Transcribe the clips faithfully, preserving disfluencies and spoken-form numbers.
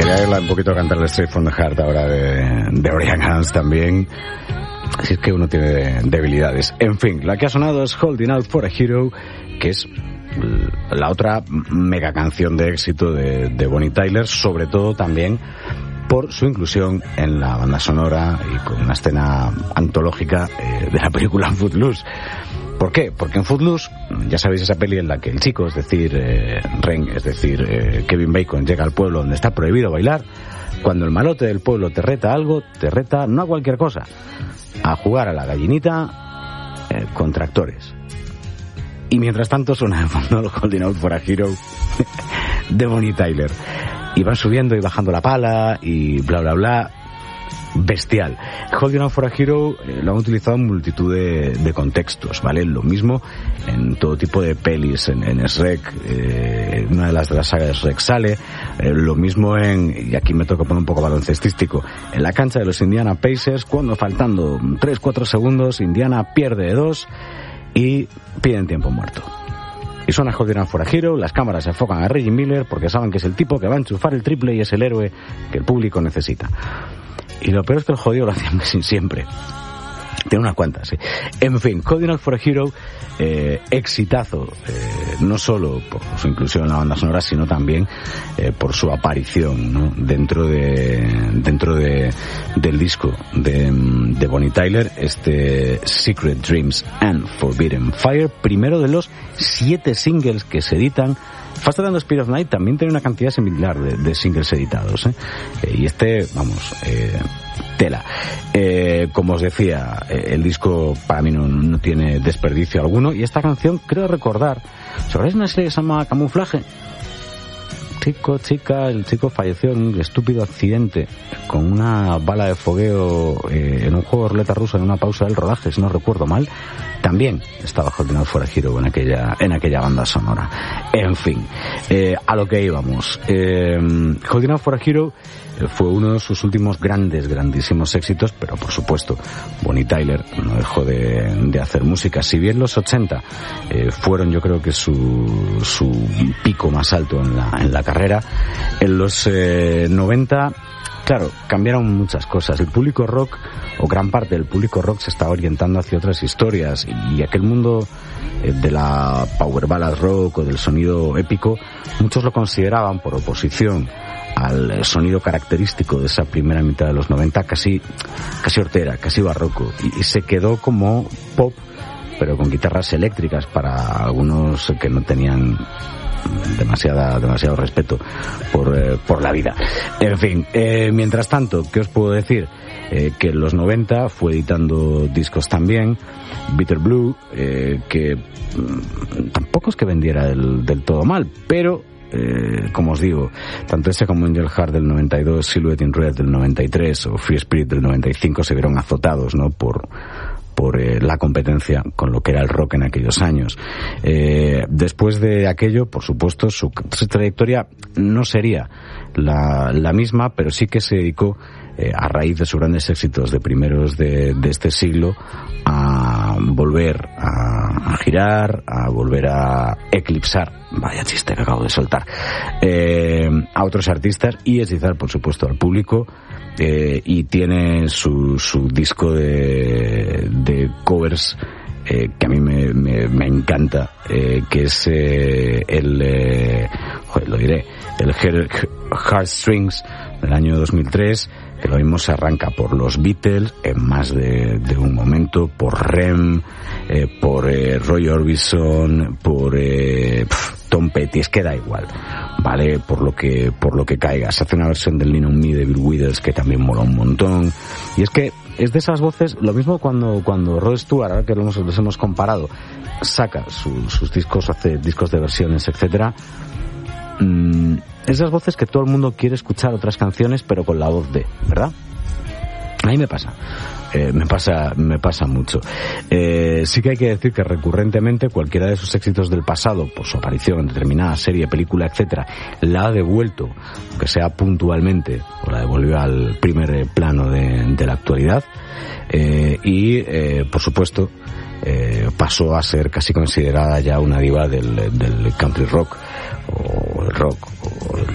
quería irla un poquito a cantar el Straight from the Heart ahora de, de Brian Hans también. Así es que uno tiene debilidades. En fin, la que ha sonado es Holding Out for a Hero, que es la otra mega canción de éxito de, de Bonnie Tyler, sobre todo también por su inclusión en la banda sonora y con una escena antológica eh, de la película Footloose. ¿Por qué? Porque en Footloose, ya sabéis esa peli en la que el chico, es decir, eh, Ren, es decir, eh, Kevin Bacon, llega al pueblo donde está prohibido bailar. Cuando el malote del pueblo te reta algo, te reta no a cualquier cosa, a jugar a la gallinita eh, con tractores. Y mientras tanto suena de fondo el Holding Out for a Hero de Bonnie Tyler. Y van subiendo y bajando la pala y bla bla bla. Bestial. Holding Out for a Hero eh, lo han utilizado en multitud de, de contextos, ¿vale? Lo mismo en todo tipo de pelis, en, en Shrek, eh, una de las de las sagas de Shrek sale, eh, lo mismo en, y aquí me toca poner un poco baloncestístico, en la cancha de los Indiana Pacers, cuando faltando tres cuatro segundos, Indiana pierde de dos y piden tiempo muerto. Y suena Holding Out for a Hero, las cámaras se enfocan a Reggie Miller porque saben que es el tipo que va a enchufar el triple y es el héroe que el público necesita. Y lo peor es que el jodido lo hacían siempre. Tiene unas cuantas, sí. En fin, Holding Out for a Hero, eh, exitazo, eh, no solo por su inclusión en la banda sonora, sino también eh, por su aparición, ¿no? dentro de dentro de del disco de, de Bonnie Tyler, este Secret Dreams and Forbidden Fire, primero de los siete singles que se editan. Faster Than the Speed of Night también tiene una cantidad similar de, de singles editados, ¿eh? Eh, y este, vamos, eh, tela. Eh, como os decía, eh, el disco para mí no, no tiene desperdicio alguno, y esta canción, creo recordar, ¿sabéis una serie que se llama Camuflaje? Chico, chica, el chico falleció en un estúpido accidente con una bala de fogueo eh, en un juego de ruleta rusa en una pausa del rodaje, si no recuerdo mal. También estaba Holding Out for a Hero en aquella, en aquella banda sonora. En fin, eh, a lo que íbamos. Eh, Holding Out for a Hero fue uno de sus últimos grandes, grandísimos éxitos, pero por supuesto Bonnie Tyler no dejó de, de hacer música. Si bien los ochenta eh, fueron, yo creo que su, su pico más alto en la, en la carrera, en los eh, noventa, claro, cambiaron muchas cosas. El público rock, o gran parte del público rock, se estaba orientando hacia otras historias, y aquel mundo eh, de la power ballad rock o del sonido épico, muchos lo consideraban, por oposición al sonido característico de esa primera mitad de los noventa, casi casi hortera, casi barroco, y, y se quedó como pop, pero con guitarras eléctricas para algunos que no tenían demasiada demasiado respeto por eh, por la vida. En fin, eh, mientras tanto, ¿qué os puedo decir? Eh, que en los noventa fue editando discos también, Bitter Blue, eh, que mmm, tampoco es que vendiera del, del todo mal, pero Eh, como os digo, tanto ese como Angel Heart del noventa y dos, Silhouette in Red del noventa y tres o Free Spirit del noventa y cinco se vieron azotados, ¿no? por por eh, la competencia con lo que era el rock en aquellos años. Eh, después de aquello, por supuesto, su, su trayectoria no sería la, la misma, pero sí que se dedicó, eh, a raíz de sus grandes éxitos de primeros de, de este siglo, a volver a, a girar, a volver a eclipsar, vaya chiste que acabo de soltar, eh, a otros artistas y excitar, por supuesto, al público. Eh, y tiene su, su disco de, de covers eh, que a mí me, me, me encanta, eh, que es eh, el, eh, joder, lo diré, el Heartstrings del año dos mil tres, que lo mismo se arranca por los Beatles en más de, de un momento, por Rem, eh, por eh, Roy Orbison, por eh, pff, Tom Petty, es que da igual, vale, por lo que por lo que caiga. Se hace una versión del Lean on Me de Bill Withers que también mola un montón, y es que es de esas voces, lo mismo cuando cuando Rod Stewart, ahora que los, los hemos comparado, saca su, sus discos, hace discos de versiones, etcétera. Mm, esas voces que todo el mundo quiere escuchar otras canciones, pero con la voz de, ¿verdad? A mí me pasa, eh, me pasa, me pasa mucho. Eh, sí que hay que decir que recurrentemente cualquiera de sus éxitos del pasado, por su aparición en determinada serie, película, etcétera, la ha devuelto, aunque sea puntualmente, o la devolvió al primer plano de, de la actualidad, eh, y, eh, por supuesto, eh, pasó a ser casi considerada ya una diva del, del country rock, o el rock, o el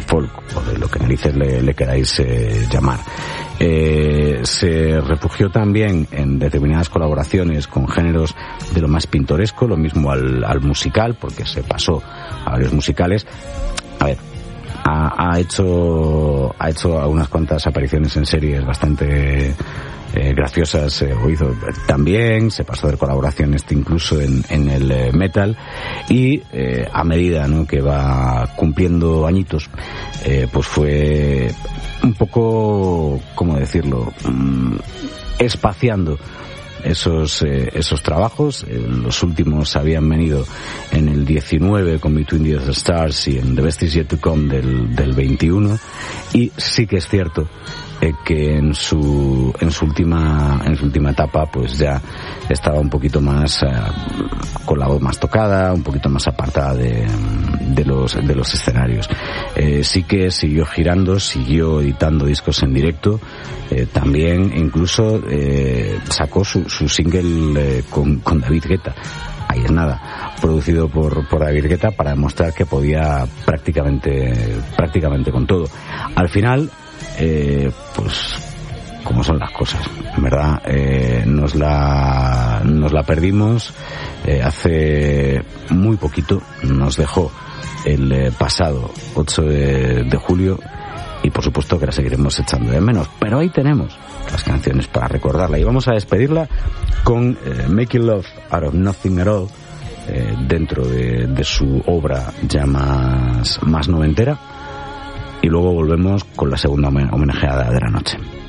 folk o de lo que narices le, le queráis eh, llamar. Eh, se refugió también en determinadas colaboraciones con géneros de lo más pintoresco, lo mismo al, al musical, porque se pasó a varios musicales. A ver, ha, ha hecho ha hecho unas cuantas apariciones en series bastante eh, graciosas, eh, o hizo también, se pasó de colaboraciones incluso en, en el eh, metal, y eh, a medida, ¿no?, que va cumpliendo añitos, eh, pues fue un poco, ¿cómo decirlo?, mm, espaciando esos eh, esos trabajos. Eh, los últimos habían venido en el diecinueve con Between the Stars y en The Best Is Yet to Come del, del veintiuno, y sí que es cierto eh, que en su en su última en su última etapa pues ya estaba un poquito más eh, con la voz más tocada, un poquito más apartada de, de los de los escenarios. Eh, sí que siguió girando, siguió editando discos en directo, eh, también incluso eh, sacó su, su single eh, con, con David Guetta. Ahí es nada, producido por, por David Guetta, para demostrar que podía prácticamente prácticamente con todo. Al final, eh, pues como son las cosas, en verdad, eh, nos la nos la perdimos eh, hace muy poquito. Nos dejó el eh, pasado ocho de, de julio, y por supuesto que la seguiremos echando de menos, pero ahí tenemos las canciones para recordarla, y vamos a despedirla con eh, Making Love Out of Nothing at All, eh, dentro de, de su obra ya más, más noventera, y luego volvemos con la segunda homenajeada de la noche.